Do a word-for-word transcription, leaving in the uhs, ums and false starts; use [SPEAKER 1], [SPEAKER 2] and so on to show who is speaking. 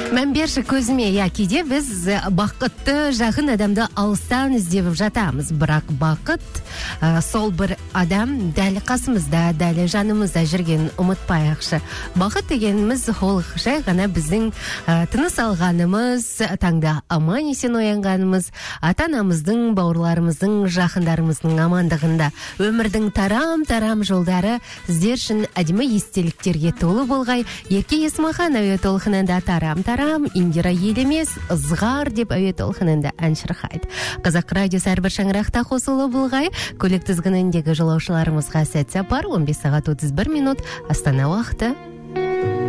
[SPEAKER 1] Мән берші көзіме, я кейде біз бақытты жақын адамды алыстан іздеп жатамыз. Бірақ бақыт ә, сол бір адам дәл қасымызда, дәл жанымызда жүрген ұмытпайықшы. Бақыт дегеніміз ол жай ғана біздің ә, тыныс алғанымыз, таңда аман есен оянғанымыз, ата-анамыздың, бауырларымыздың, жақындарымыздың амандығында. Өмірдің тарам-тарам жолдары сіздер үшін әдемі естеліктерге толы болғай. Ерке Есмахан әуе толқынында тарам-тарам, Индира Елемес ызғар деп әуе толқынында ән шырқайды. Қазақ радиосы әрбір шаңырақта қосылы болғай. Көлік тізгініндегі жолаушыларымызға сәт сапар. он бес сағат отыз бір минут Астана уақыты.